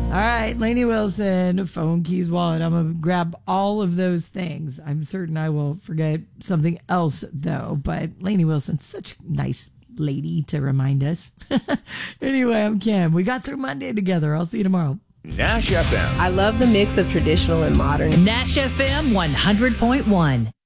All right, Lainey Wilson, phone, keys, wallet. I'm going to grab all of those things. I'm certain I will forget something else, though. But Lainey Wilson, such a nice lady to remind us. Anyway, I'm Kim. We got through Monday together. I'll see you tomorrow. Nash FM. I love the mix of traditional and modern. Nash FM 100.1.